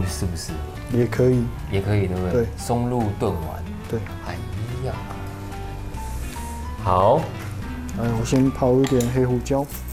适不适合？ 也可以， 也可以，对不对？ 对， 松露炖丸。 对。 哎呀，好。 我先泡一点黑胡椒。